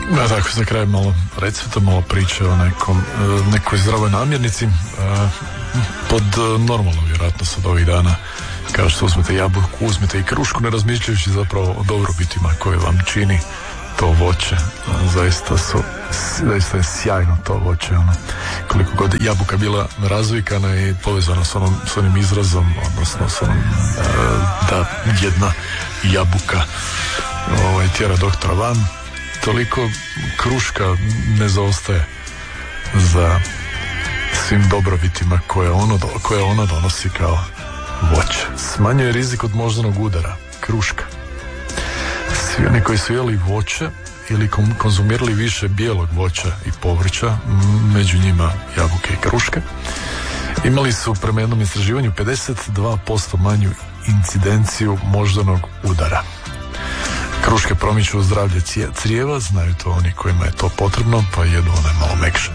Tako za kraj malo recepta, malo priče o nekoj zdravoj namirnici pod normalno vjerojatno sad ovih dana. Kao što uzmete jabuku, uzmete i krušku, ne razmišljajući zapravo o dobrobitima koje vam čini to voće. Zaista je sjajno to voće. Koliko god jabuka bila razvikana i povezana s onim izrazom, odnosno s onom da jedna jabuka tjera doktora van, toliko kruška ne zaostaje za svim dobrobitima koje ona donosi kao voće. Smanjuje rizik od moždanog udara, kruška. Svi oni koji su jeli voće ili konzumirali više bijelog voća i povrća, među njima jabuke i kruške, imali su prema jednom istraživanju 52% manju incidenciju moždanog udara. Kruške promiču zdravlje crijeva, znaju to oni kojima je to potrebno, pa jedu one malo mekše.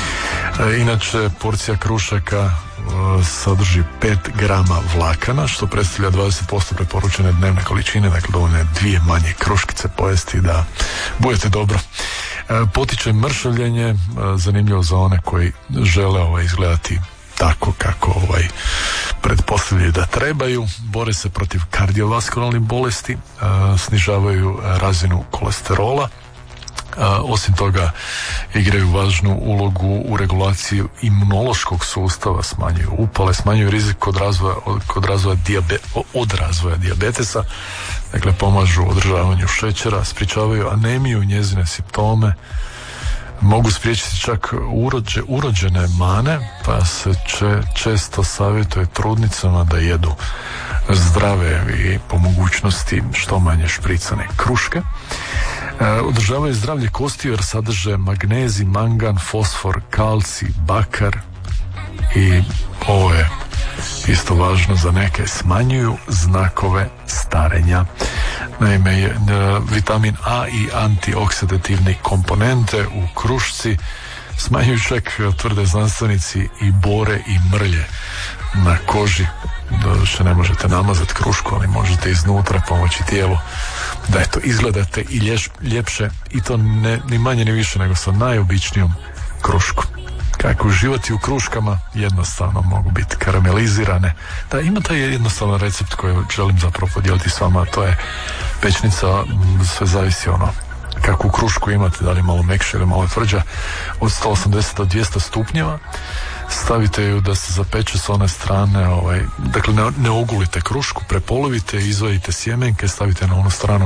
Inače, porcija krušaka sadrži 5 grama vlakana, što predstavlja 20% preporučene dnevne količine, dakle dovoljno je 2 manje kruškice pojesti da budete dobro. Potiče mršavljenje, zanimljivo za one koji žele izgledati tako kako pretpostavljaju da trebaju, bore se protiv kardiovaskularnih bolesti, snižavaju razinu kolesterola. Osim toga igraju važnu ulogu u regulaciji imunološkog sustava, smanjuju upale, smanjuju rizik od razvoja dijabetesa, dakle pomažu održavanju šećera, sprječavaju anemiju i njezine simptome, mogu spriječiti čak urođene mane, pa se često savjetuje trudnicama da jedu zdrave i po mogućnosti što manje špricane kruške. Održavaju zdravlje kostiju jer sadrže magnezij, mangan, fosfor, kalcij, bakar i ovo je isto važno za neke, smanjuju znakove starenja. Naime, vitamin A i antioksidativne komponente u krušci smanjuju čak, tvrde znanstvenici, i bore i mrlje na koži. Doduše ne možete namazati krušku, ali možete iznutra pomoći tijelu da izgledate i ljepše, i to ni manje ni više nego sa najobičnijom kruškom. Kako uživati u kruškama? Jednostavno mogu biti karamelizirane. Da, ima taj jednostavan recept koji želim zapravo podijeliti s vama, to je pečnica, sve zavisi kakvu krušku imate, da li malo mekša ili malo tvrđa, od 180 do 200 stupnjeva. Stavite ju da se zapeče s one strane, dakle ne ogulite krušku, prepolovite, izvadite sjemenke, stavite na onu stranu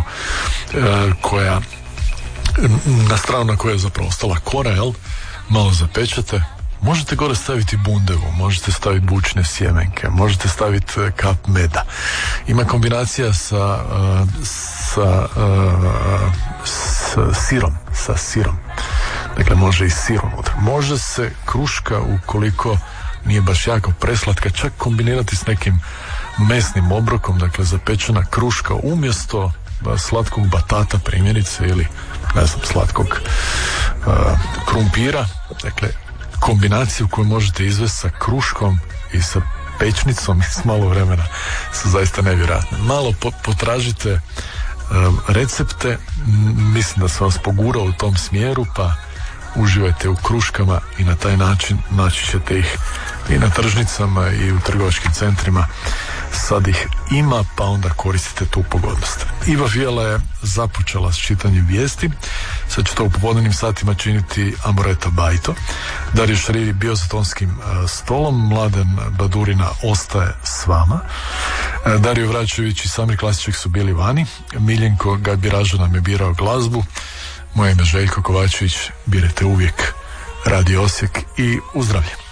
na stranu na kojoj je zapravo ostala kora, malo zapečete. Možete gore staviti bundevu, možete staviti bučne sjemenke, možete staviti kap meda. Ima kombinacija sa sirom. Dakle, može i sir unutra. Može se kruška, ukoliko nije baš jako preslatka, čak kombinirati s nekim mesnim obrokom, dakle zapečena kruška umjesto slatkog batata primjerice, ili slatkog krumpira. Dakle, kombinaciju koju možete izvesti sa kruškom i sa pečnicom i s malo vremena su zaista nevjerojatne. Malo potražite recepte, mislim da sam vas pogurao u tom smjeru, pa uživajte u kruškama i na taj način naći ćete ih i na tržnicama i u trgovačkim centrima. Sad ih ima, pa onda koristite tu pogodnost. Iva Vijela je započela s čitanjem vijesti, sad će to u popodnevnim satima činiti Amoreta Bajto. Dario Šrivi bio za tonskim stolom, Mladen Badurina ostaje s vama, Dario Vračević i Samir Klasiček su bili vani, Miljenko Gabiraža nam je birao glazbu, moje ime Željko Kovačević, birajte uvijek Radio Osijek i uzdravlje.